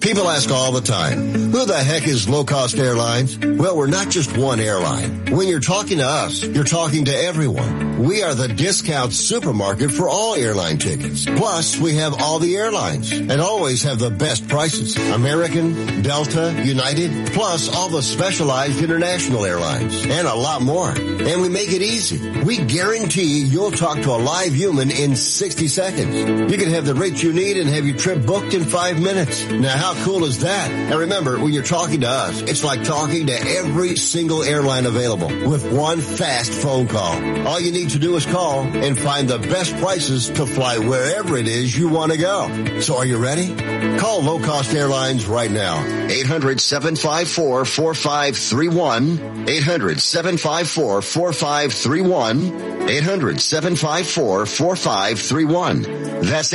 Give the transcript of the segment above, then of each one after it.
People ask all the time, who the heck is Low Cost Airlines? Well, we're not just one airline. When you're talking to us, you're talking to everyone. We are the discount supermarket for all airline tickets. Plus, we have all the airlines and always have the best prices. American, Delta, United, plus all the specialized international airlines and a lot more. And we make it easy. We guarantee you'll talk to a live human in 60 seconds. You can have the rates you need and have your trip booked in 5 minutes. Now, how cool is that? And remember, when you're talking to us, it's like talking to every single airline available with one fast phone call. All you need to do is call and find the best prices to fly wherever it is you want to go. So are you ready? Call Low Cost Airlines right now. 800-754-4531. 800-754-4531. 800-754-4531. That's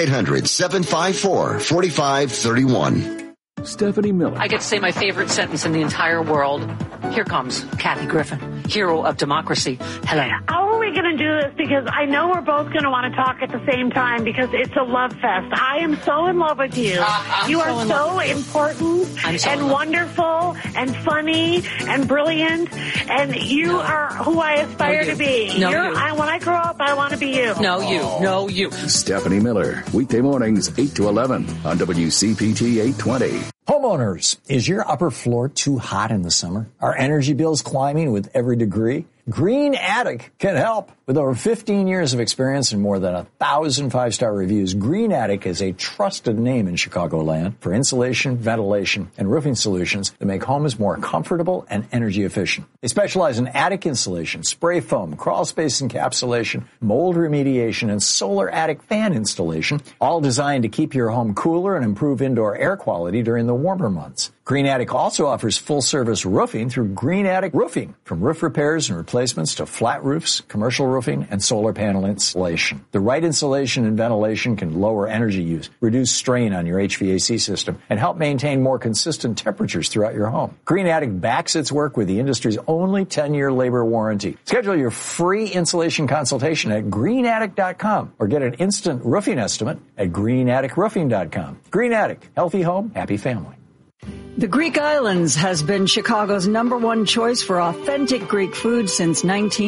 800-754-4531. Stephanie Miller. I get to say my favorite sentence in the entire world. Here comes Kathy Griffin, hero of democracy. Hello. How are we going to do this? Because I know we're both going to want to talk at the same time because it's a love fest. I am so in love with you. You are so important and wonderful and funny and brilliant, and you are who I aspire to be. When I grow up, I want to be you. No, you. Stephanie Miller, weekday mornings 8 to 11 on WCPT 820. Homeowners, is your upper floor too hot in the summer? Are energy bills climbing with every degree? Green Attic can help. With over 15 years of experience and more than 1,000 five-star reviews, Green Attic is a trusted name in Chicagoland for insulation, ventilation, and roofing solutions that make homes more comfortable and energy efficient. They specialize in attic insulation, spray foam, crawl space encapsulation, mold remediation, and solar attic fan installation, all designed to keep your home cooler and improve indoor air quality during the warmer months. Green Attic also offers full-service roofing through Green Attic Roofing, from roof repairs and replacements to flat roofs, commercial roofing, and solar panel installation. The right insulation and ventilation can lower energy use, reduce strain on your HVAC system, and help maintain more consistent temperatures throughout your home. Green Attic backs its work with the industry's only 10-year labor warranty. Schedule your free insulation consultation at greenattic.com or get an instant roofing estimate at greenatticroofing.com. Green Attic, healthy home, happy family. The Greek Islands has been Chicago's #1 choice for authentic Greek food since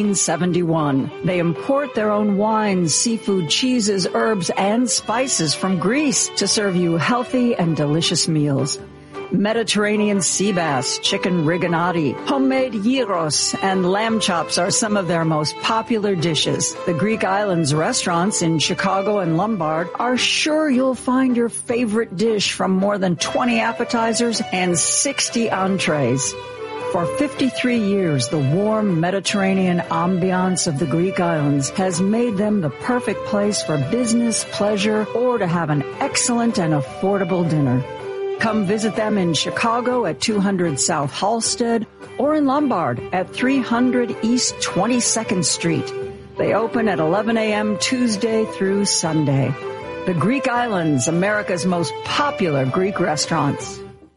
1971. They import their own wines, seafood, cheeses, herbs, and spices from Greece to serve you healthy and delicious meals. Mediterranean sea bass, chicken rigatoni, homemade gyros, and lamb chops are some of their most popular dishes. The Greek Islands restaurants in Chicago and Lombard are sure you'll find your favorite dish from more than 20 appetizers and 60 entrees. For 53 years, the warm Mediterranean ambiance of the Greek Islands has made them the perfect place for business, pleasure, or to have an excellent and affordable dinner. Come visit them in Chicago at 200 South Halsted or in Lombard at 300 East 22nd Street. They open at 11 a.m. Tuesday through Sunday. The Greek Islands, America's most popular Greek restaurants.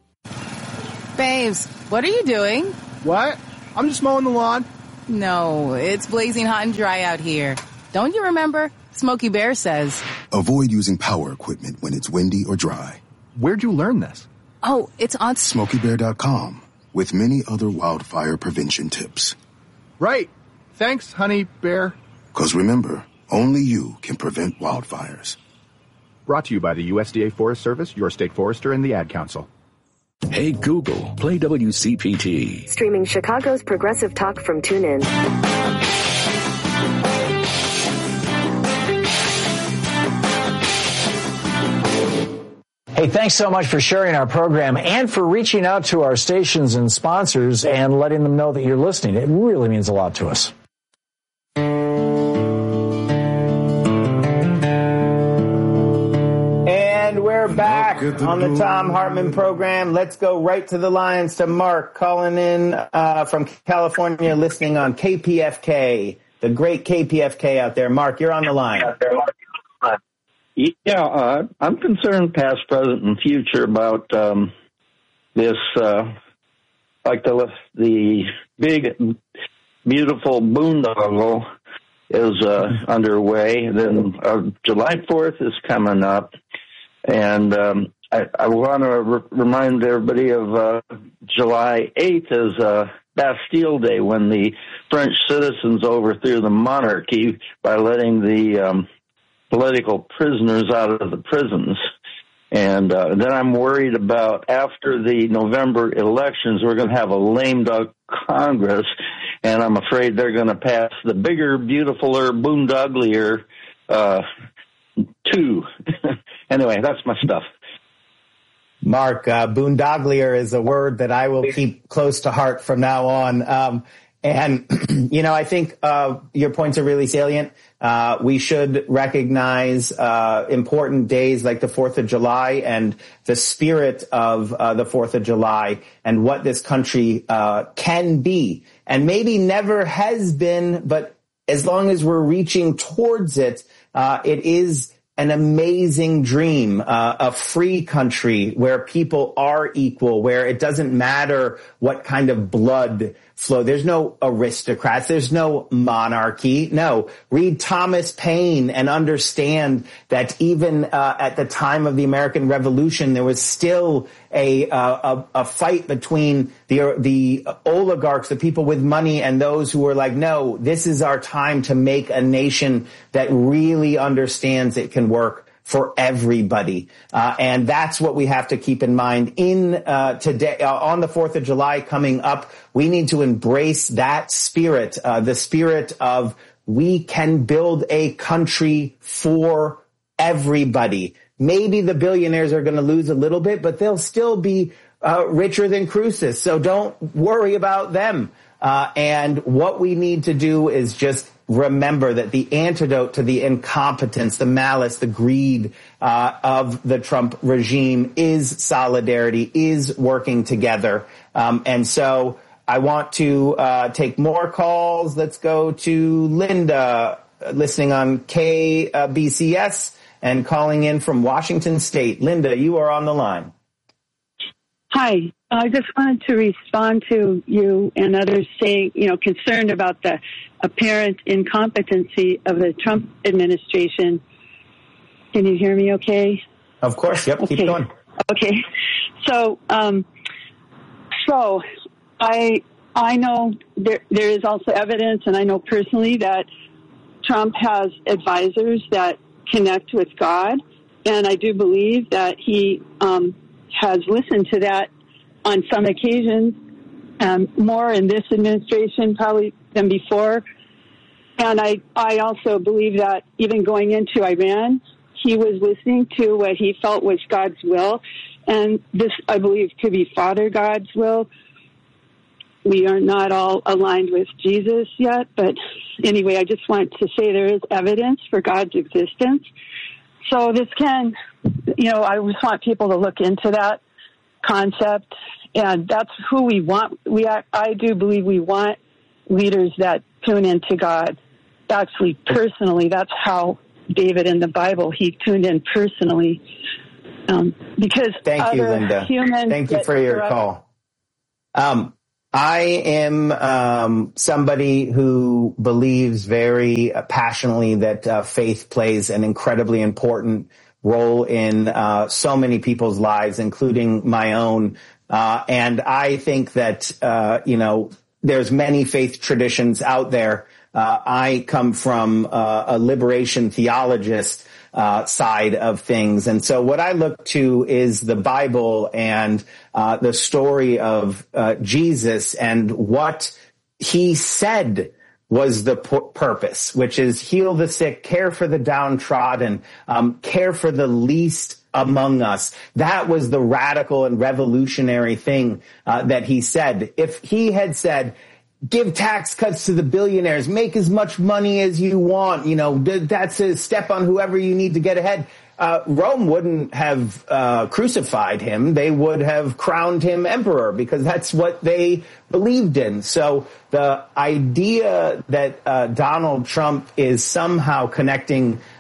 Babes, what are you doing? What? I'm just mowing the lawn. No, it's blazing hot and dry out here. Don't you remember? Smokey Bear says, avoid using power equipment when it's windy or dry. Where'd you learn this? Oh, it's on SmokeyBear.com with many other wildfire prevention tips. Right. Thanks, Honey Bear. 'Cause remember, only you can prevent wildfires. Brought to you by the USDA Forest Service, your state forester, and the Ad Council. Hey Google, play WCPT. Streaming Chicago's progressive talk from TuneIn. Hey, thanks so much for sharing our program and for reaching out to our stations and sponsors and letting them know that you're listening. It really means a lot to us. And we're back on the Thom Hartmann program. Let's go right to the lines to Mark calling in from California, listening on KPFK, the great KPFK out there. Mark, you're on the line. Yeah, I'm concerned past, present, and future about this, like the big, beautiful boondoggle is underway. Then July 4th is coming up, And I want to remind everybody of July 8th as Bastille Day, when the French citizens overthrew the monarchy by letting the political prisoners out of the prisons. And then I'm worried about, after the November elections, we're going to have a lame duck Congress, and I'm afraid they're going to pass the bigger, beautifuler, boondogglier 2. Anyway, that's my stuff. Mark, boondogglier is a word that I will keep close to heart from now on. And, I think your points are really salient. We should recognize important days like the 4th of July and the spirit of the 4th of July and what this country can be. And maybe never has been, but as long as we're reaching towards it, it is an amazing dream, a free country where people are equal, where it doesn't matter what kind of blood flow. There's no aristocrats. There's no monarchy. No. Read Thomas Paine and understand that even at the time of the American Revolution, there was still a fight between the oligarchs, the people with money, and those who were like, no, this is our time to make a nation that really understands it can work for everybody. And that's what we have to keep in mind today, on the 4th of July coming up. We need to embrace that spirit, the spirit of we can build a country for everybody. Maybe the billionaires are going to lose a little bit, but they'll still be richer than Croesus. So don't worry about them. And what we need to do is just remember that the antidote to the incompetence, the malice, the greed of the Trump regime is solidarity, is working together. And so I want to take more calls. Let's go to Linda, listening on KBCS and calling in from Washington State. Linda, you are on the line. Hi. I just wanted to respond to you and others saying, concerned about the apparent incompetency of the Trump administration. Can you hear me okay? Of course. Yep. Okay. Keep going. Okay. So I know there is also evidence, and I know personally that Trump has advisors that connect with God, and I do believe that he has listened to that on some occasions, more in this administration probably than before. And I also believe that even going into Iran, he was listening to what he felt was God's will. And this, I believe, could be Father God's will. We are not all aligned with Jesus yet. But anyway, I just want to say there is evidence for God's existence. So this can, I just want people to look into that concept, and that's who we want. I do believe we want leaders that tune into God. Actually, personally, that's how David in the Bible, he tuned in personally. Because thank you, Linda. Thank you for your call. I am somebody who believes very passionately that faith plays an incredibly important role in so many people's lives, including my own. And I think that, there's many faith traditions out there. I come from a liberation theologist side of things. And so what I look to is the Bible and the story of Jesus and what he said was the purpose, which is heal the sick, care for the downtrodden, care for the least among us. That was the radical and revolutionary thing that he said. If he had said, give tax cuts to the billionaires, make as much money as you want, that's a step on whoever you need to get ahead, Rome wouldn't have crucified him. They would have crowned him emperor because that's what they believed in. So the idea that Donald Trump is somehow connecting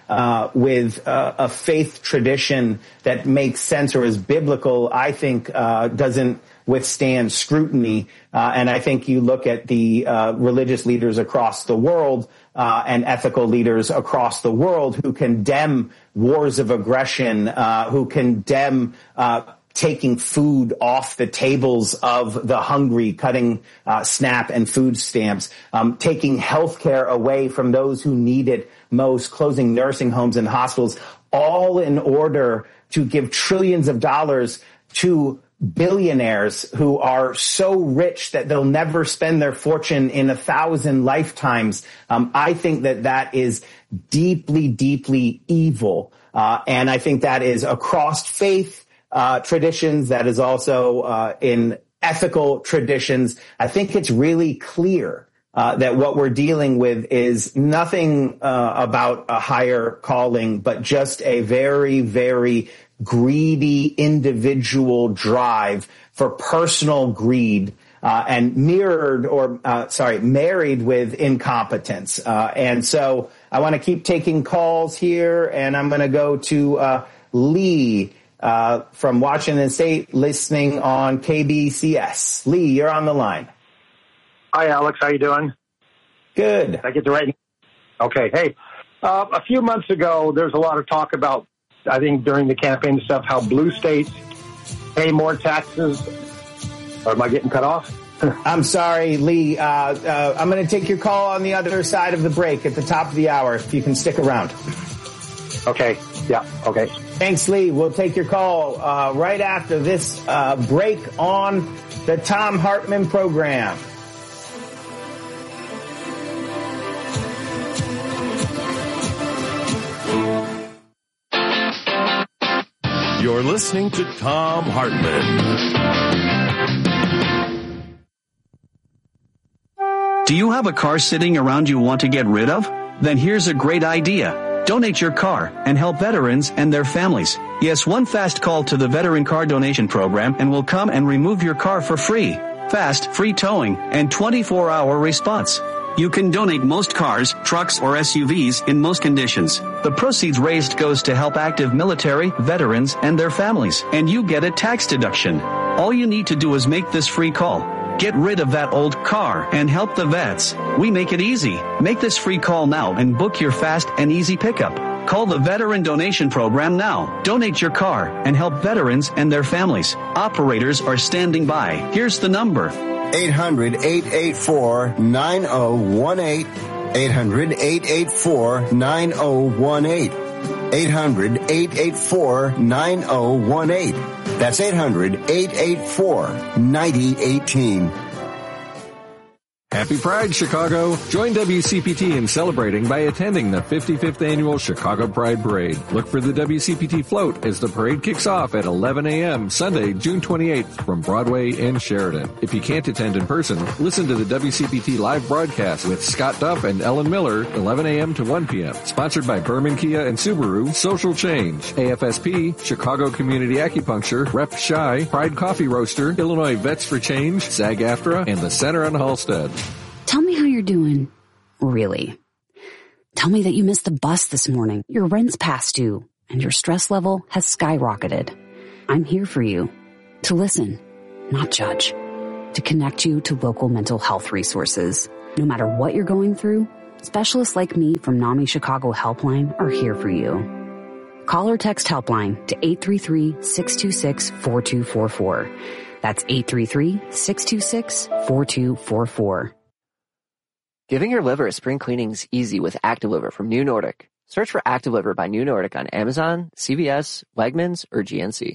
with a faith tradition that makes sense or is biblical, I think doesn't withstand scrutiny. And I think you look at the religious leaders across the world and ethical leaders across the world who condemn wars of aggression, who condemn taking food off the tables of the hungry, cutting SNAP and food stamps, taking health care away from those who need it most, closing nursing homes and hospitals, all in order to give trillions of dollars to billionaires who are so rich that they'll never spend their fortune in 1,000 lifetimes. I think that is deeply, deeply evil. And I think that is across faith traditions. That is also in ethical traditions. I think it's really clear that what we're dealing with is nothing about a higher calling, but just a very, very greedy individual drive for personal greed, and married with incompetence. And so I want to keep taking calls here, and I'm going to go to Lee from Washington State, listening on KBCS. Lee, you're on the line. Hi, Alex. How you doing? Good. Did I get the right? Okay. Hey, a few months ago, there's a lot of talk about, I think during the campaign stuff, how blue states pay more taxes. Or am I getting cut off? I'm sorry, Lee. I'm going to take your call on the other side of the break at the top of the hour, if you can stick around. Okay. Yeah. Okay. Thanks, Lee. We'll take your call right after this break on the Thom Hartmann program. You're listening to Thom Hartmann. Do you have a car sitting around you want to get rid of? Then here's a great idea. Donate your car and help veterans and their families. Yes, one fast call to the Veteran Car Donation Program and we'll come and remove your car for free. Fast, free towing, and 24-hour response. You can donate most cars, trucks, or SUVs in most conditions. The proceeds raised goes to help active military, veterans, and their families, and you get a tax deduction. All you need to do is make this free call. Get rid of that old car and help the vets. We make it easy. Make this free call now and book your fast and easy pickup. Call the Veteran Donation Program now. Donate your car and help veterans and their families. Operators are standing by. Here's the number. 800-884-9018. 800-884-9018. 800-884-9018. That's 800-884-9018. Happy Pride, Chicago! Join WCPT in celebrating by attending the 55th Annual Chicago Pride Parade. Look for the WCPT float as the parade kicks off at 11 a.m. Sunday, June 28th from Broadway and Sheridan. If you can't attend in person, listen to the WCPT live broadcast with Scott Duff and Ellen Miller, 11 a.m. to 1 p.m. Sponsored by Berman Kia and Subaru, Social Change, AFSP, Chicago Community Acupuncture, Rep Shy, Pride Coffee Roaster, Illinois Vets for Change, SAG-AFTRA, and the Center on Halstead. Tell me how you're doing. Really. Tell me that you missed the bus this morning, your rent's past due, and your stress level has skyrocketed. I'm here for you. To listen, not judge. To connect you to local mental health resources. No matter what you're going through, specialists like me from NAMI Chicago Helpline are here for you. Call or text Helpline to 833-626-4244. That's 833-626-4244. Giving your liver a spring cleaning's easy with Active Liver from New Nordic. Search for Active Liver by New Nordic on Amazon, CVS, Wegmans, or GNC.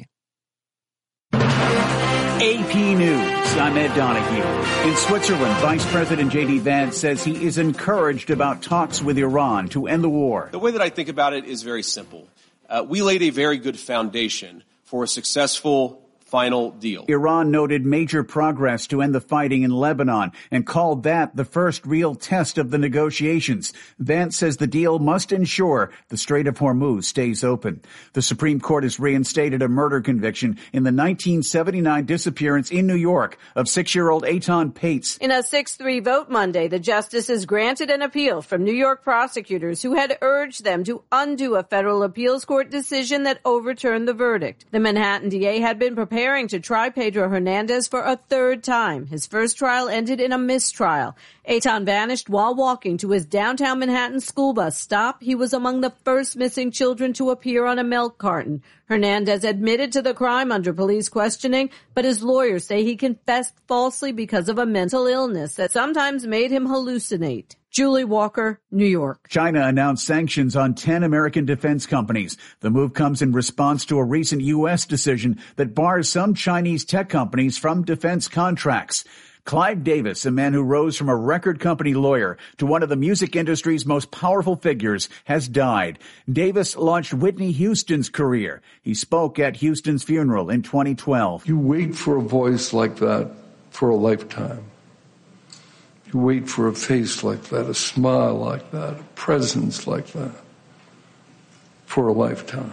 AP News. I'm Ed Donahue. In Switzerland, Vice President J.D. Vance says he is encouraged about talks with Iran to end the war. The way that I think about it is very simple. We laid a very good foundation for a successful final deal. Iran noted major progress to end the fighting in Lebanon and called that the first real test of the negotiations. Vance says the deal must ensure the Strait of Hormuz stays open. The Supreme Court has reinstated a murder conviction in the 1979 disappearance in New York of 6-year-old Eitan Pates. In a 6-3 vote Monday, the justices granted an appeal from New York prosecutors who had urged them to undo a federal appeals court decision that overturned the verdict. The Manhattan DA had been preparing to try Pedro Hernandez for a third time. His first trial ended in a mistrial. Eitan vanished while walking to his downtown Manhattan school bus stop. He was among the first missing children to appear on a milk carton. Hernandez admitted to the crime under police questioning, but his lawyers say he confessed falsely because of a mental illness that sometimes made him hallucinate. Julie Walker, New York. China announced sanctions on 10 American defense companies. The move comes in response to a recent U.S. decision that bars some Chinese tech companies from defense contracts. Clive Davis, a man who rose from a record company lawyer to one of the music industry's most powerful figures, has died. Davis launched Whitney Houston's career. He spoke at Houston's funeral in 2012. You wait for a voice like that for a lifetime. You wait for a face like that, a smile like that, a presence like that for a lifetime.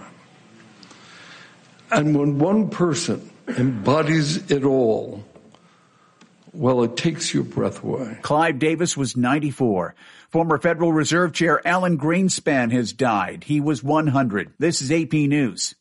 And when one person embodies it all, well, it takes your breath away. Clive Davis was 94. Former Federal Reserve Chair Alan Greenspan has died. He was 100. This is AP News.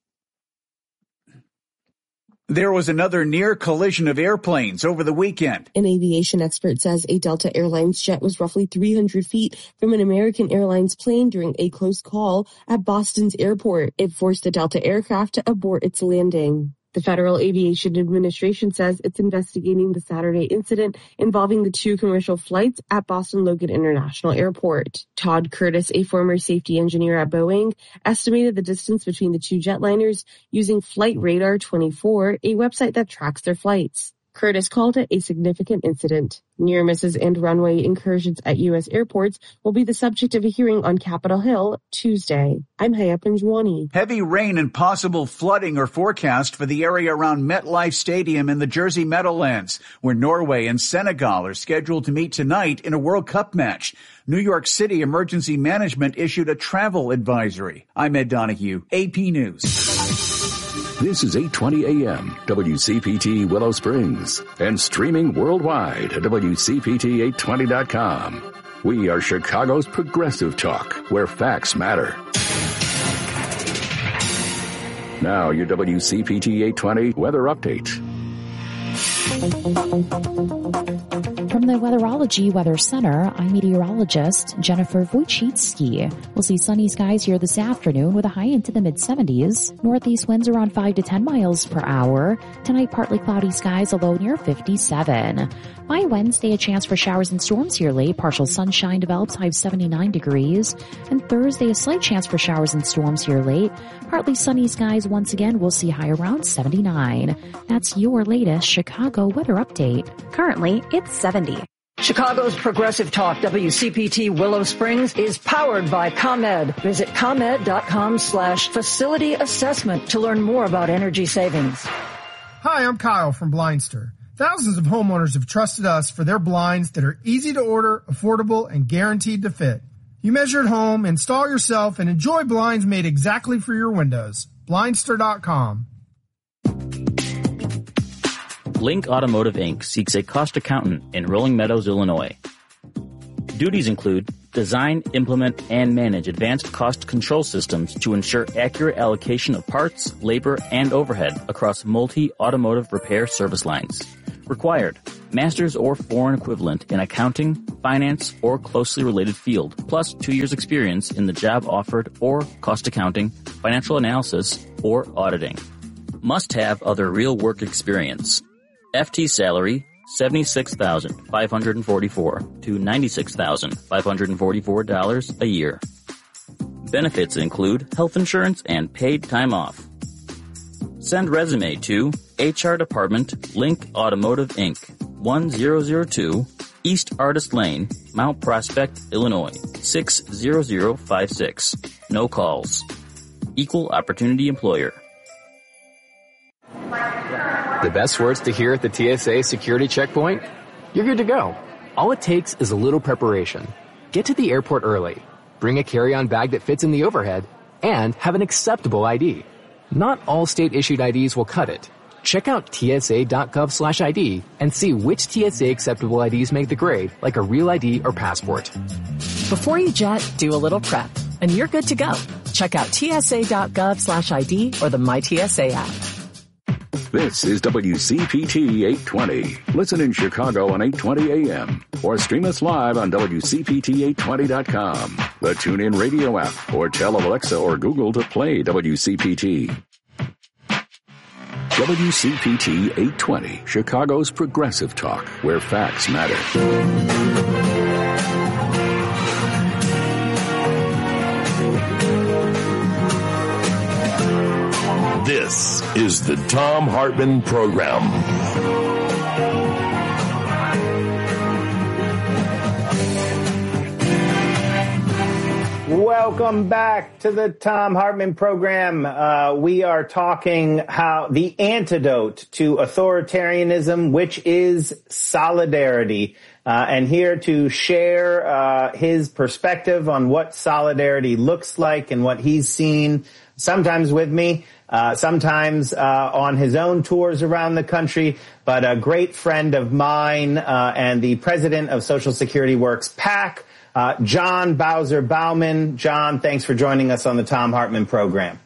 There was another near collision of airplanes over the weekend. An aviation expert says a Delta Airlines jet was roughly 300 feet from an American Airlines plane during a close call at Boston's airport. It forced the Delta aircraft to abort its landing. The Federal Aviation Administration says it's investigating the Saturday incident involving the 2 commercial flights at Boston Logan International Airport. Todd Curtis, a former safety engineer at Boeing, estimated the distance between the 2 jetliners using Flight Radar 24, a website that tracks their flights. Curtis called it a significant incident. Near misses and runway incursions at U.S. airports will be the subject of a hearing on Capitol Hill Tuesday. I'm Haya Panjwani. Heavy rain and possible flooding are forecast for the area around MetLife Stadium in the Jersey Meadowlands, where Norway and Senegal are scheduled to meet tonight in a World Cup match. New York City Emergency Management issued a travel advisory. I'm Ed Donahue, AP News. This is 820 AM, WCPT Willow Springs, and streaming worldwide at WCPT820.com. We are Chicago's progressive talk, where facts matter. Now, your WCPT 820 weather update. From the Weatherology Weather Center, I'm meteorologist Jennifer Wojcicki. We'll see sunny skies here this afternoon with a high into the mid-70s. Northeast winds around 5 to 10 miles per hour. Tonight, partly cloudy skies, a low near 57. By Wednesday, a chance for showers and storms here late. Partial sunshine develops, high of 79 degrees. And Thursday, a slight chance for showers and storms here late. Partly sunny skies once again. We'll see high around 79. That's your latest Chicago weather update. Currently, it's 70. Chicago's Progressive Talk, WCPT Willow Springs, is powered by ComEd. Visit ComEd.com/facility assessment to learn more about energy savings. Hi, I'm Kyle from Blindster. Thousands of homeowners have trusted us for their blinds that are easy to order, affordable, and guaranteed to fit. You measure at home, install yourself, and enjoy blinds made exactly for your windows. Blindster.com. Link Automotive Inc. seeks a cost accountant in Rolling Meadows, Illinois. Duties include design, implement, and manage advanced cost control systems to ensure accurate allocation of parts, labor, and overhead across multi-automotive repair service lines. Required, master's or foreign equivalent in accounting, finance, or closely related field, plus 2 years experience in the job offered or cost accounting, financial analysis, or auditing. Must have other real work experience. FT salary, $76,544 to $96,544 a year. Benefits include health insurance and paid time off. Send resume to HR Department, Link Automotive Inc., 1002 East Artist Lane, Mount Prospect, Illinois, 60056. No calls. Equal Opportunity Employer. The best words to hear at the TSA security checkpoint? You're good to go. All it takes is a little preparation. Get to the airport early, bring a carry-on bag that fits in the overhead, and have an acceptable ID. Not all state-issued IDs will cut it. Check out tsa.gov/ID and see which TSA acceptable IDs make the grade, like a real ID or passport. Before you jet, do a little prep, and you're good to go. Check out tsa.gov/ID or the MyTSA app. This is WCPT 820. Listen in Chicago on 820 AM or stream us live on WCPT820.com, the TuneIn radio app, or tell Alexa or Google to play WCPT. WCPT 820, Chicago's progressive talk, where facts matter. This is the Thom Hartmann Program. Welcome back to the Thom Hartmann Program. We are talking how the antidote to authoritarianism, which is solidarity. And here to share his perspective on what solidarity looks like and what he's seen, sometimes with me, sometimes on his own tours around the country, but a great friend of mine and the president of Social Security Works PAC, John Bowser Baumann. John, thanks for joining us on the Thom Hartmann Program.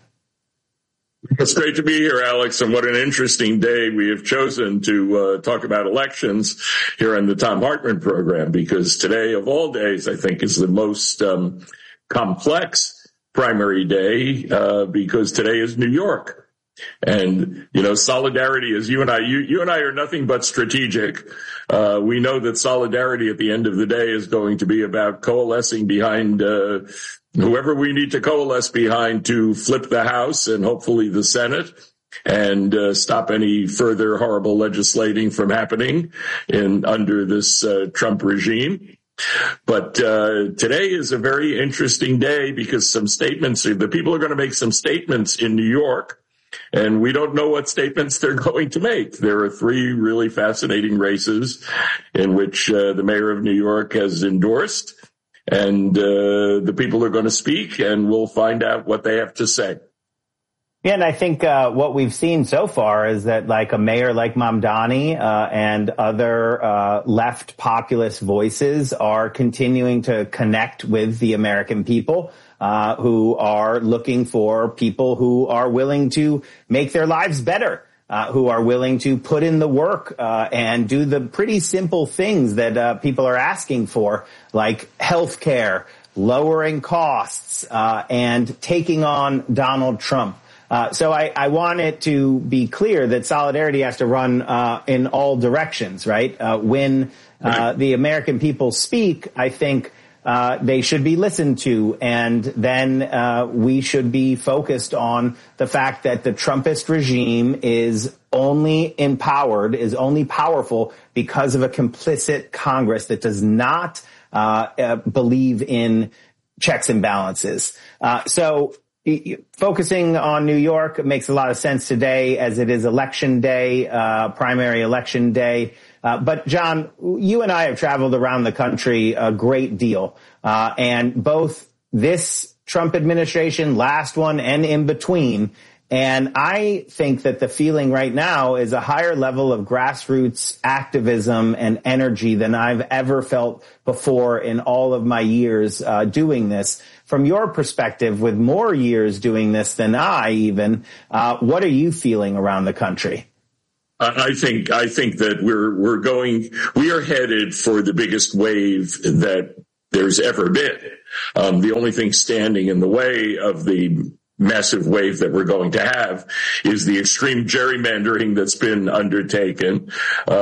It's great to be here, Alex, and what an interesting day we have chosen to talk about elections here on the Thom Hartmann Program, because today, of all days, I think is the most complex primary day, because today is New York. And, you know, solidarity is you and I are nothing but strategic. We know that solidarity at the end of the day is going to be about coalescing behind, whoever we need to coalesce behind to flip the House and hopefully the Senate and, stop any further horrible legislating from happening under this, Trump regime. But today is a very interesting day because the people are going to make some statements in New York, and we don't know what statements they're going to make. There are three really fascinating races in which the mayor of New York has endorsed, and the people are going to speak, and we'll find out what they have to say. Yeah, and I think what we've seen so far is that, like, a mayor like Mamdani and other left populist voices are continuing to connect with the American people who are looking for people who are willing to make their lives better, who are willing to put in the work and do the pretty simple things that people are asking for, like health care, lowering costs, and taking on Donald Trump. So I want it to be clear that solidarity has to run in all directions, right? When the American people speak, I think they should be listened to, and then we should be focused on the fact that the Trumpist regime is only empowered, is only powerful because of a complicit Congress that does not believe in checks and balances. So focusing on New York makes a lot of sense today, as it is election day, primary election day. But John, you and I have traveled around the country a great deal, and both this Trump administration, last one, and in between. And I think that the feeling right now is a higher level of grassroots activism and energy than I've ever felt before in all of my years doing this. From your perspective, with more years doing this than I even, what are you feeling around the country? I think that we are headed for the biggest wave that there's ever been. The only thing standing in the way of the massive wave that we're going to have is the extreme gerrymandering that's been undertaken,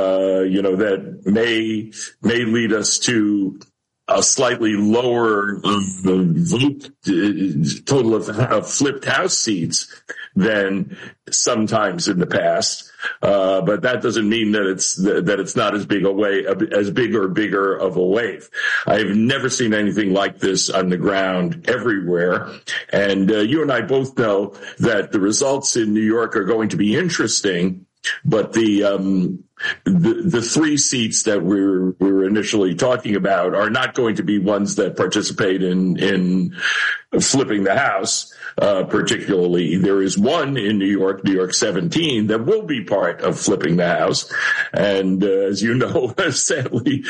that may lead us to a slightly lower vote total of flipped House seats than sometimes in the past. But that doesn't mean that it's not as big or bigger of a wave. I have never seen anything like this on the ground everywhere. And you and I both know that the results in New York are going to be interesting But the three seats that we were initially talking about are not going to be ones that participate in flipping the House. Particularly, there is one in New York 17, that will be part of flipping the House. And as you know, sadly,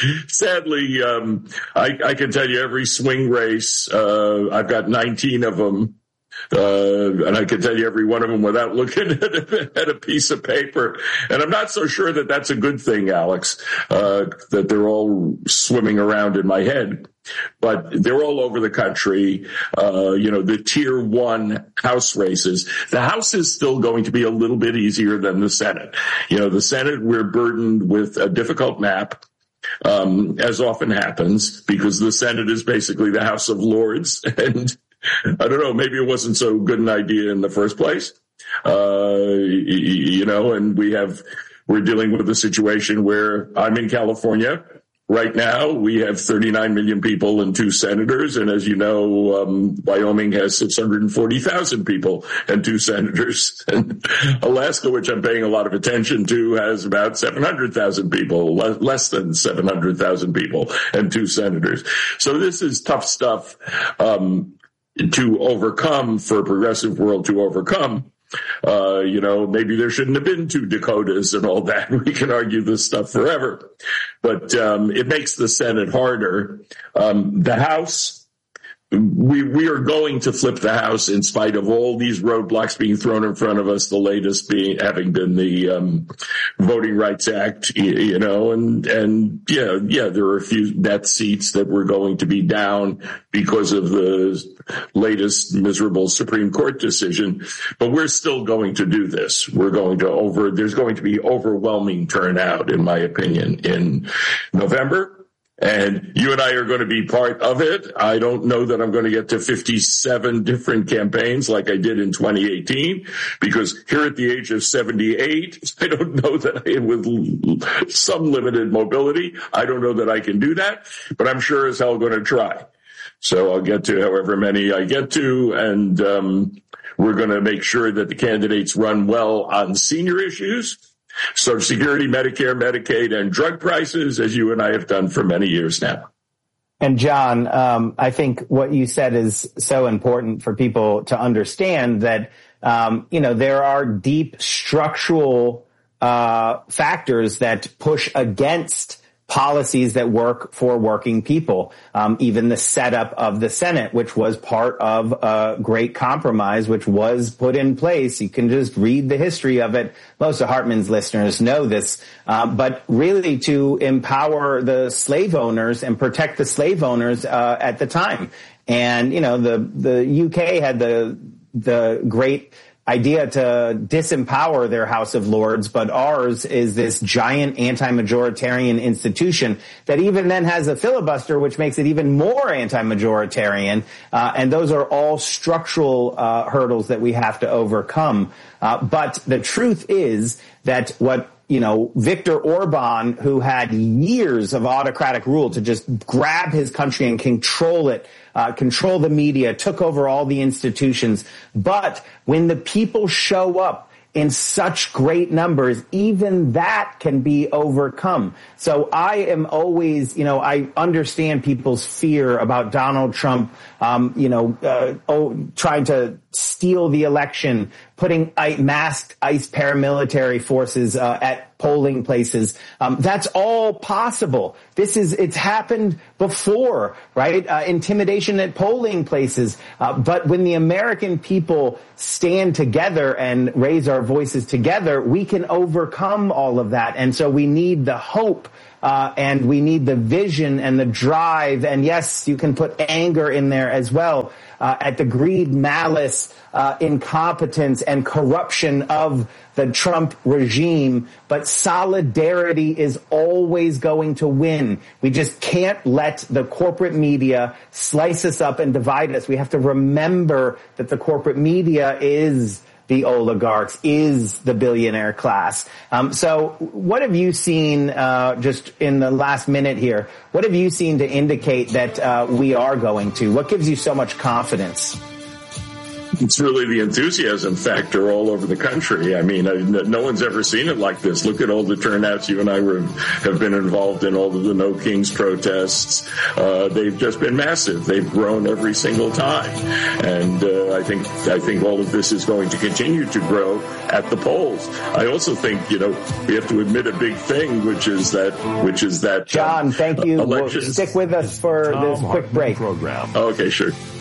I can tell you every swing race, I've got 19 of them. And I can tell you every one of them without looking at a piece of paper. And I'm not so sure that that's a good thing, Alex, that they're all swimming around in my head. But they're all over the country. The tier 1 House races. The House is still going to be a little bit easier than the Senate. The Senate, we're burdened with a difficult map. As often happens, because the Senate is basically the House of Lords, and I don't know, maybe it wasn't so good an idea in the first place. And we're dealing with a situation where I'm in California. Right now, we have 39 million people and 2 senators. And as you know, Wyoming has 640,000 people and 2 senators. And Alaska, which I'm paying a lot of attention to, has about 700,000 people, less than 700,000 people and 2 senators. So this is tough stuff to overcome, for a progressive world to overcome. Maybe there shouldn't have been 2 Dakotas and all that. We can argue this stuff forever, but it makes the Senate harder. The House, we are going to flip the House in spite of all these roadblocks being thrown in front of us, the latest having been the Voting Rights Act, there are a few net seats that we're going to be down because of the latest miserable Supreme Court decision, but we're still going to do this. There's going to be overwhelming turnout, in my opinion, in November. And you and I are going to be part of it. I don't know that I'm going to get to 57 different campaigns like I did in 2018, because here at the age of 78, I don't know that with some limited mobility, I don't know that I can do that, but I'm sure as hell going to try. So I'll get to however many I get to, and we're going to make sure that the candidates run well on senior issues, Social Security, Medicare, Medicaid, and drug prices, as you and I have done for many years now. And John, I think what you said is so important for people to understand that, there are deep structural factors that push against policies that work for working people. Even the setup of the Senate, which was part of a great compromise, which was put in place. You can just read the history of it. Most of Hartmann's listeners know this. But really to empower the slave owners and protect the slave owners at the time. And, the UK had the great idea to disempower their House of Lords, but ours is this giant anti-majoritarian institution that even then has a filibuster, which makes it even more anti-majoritarian. And those are all structural hurdles that we have to overcome. But the truth is that what Viktor Orban, who had years of autocratic rule to just grab his country and control it, control the media, took over all the institutions. But when the people show up in such great numbers, even that can be overcome. So I am always, I understand people's fear about Donald Trump, trying to steal the election, putting masked ICE paramilitary forces at polling places. That's all possible. It's happened before, right? Intimidation at polling places. But when the American people stand together and raise our voices together, we can overcome all of that. And so we need the hope, and we need the vision and the drive. And yes, you can put anger in there as well, at the greed, malice, incompetence, and corruption of the Trump regime. But solidarity is always going to win. We just can't let the corporate media slice us up and divide us. We have to remember that the corporate media is the oligarchs, is the billionaire class. So what have you seen, just in the last minute here, what have you seen to indicate that we are going to? What gives you so much confidence? It's really the enthusiasm factor all over the country. I mean, no one's ever seen it like this. Look at all the turnouts. You and I have been involved in all of the No Kings protests. They've just been massive. They've grown every single time. And I think all of this is going to continue to grow at the polls. I also think, we have to admit a big thing, which is that John, thank you. Elections. Stick with us for this quick break. Okay, sure.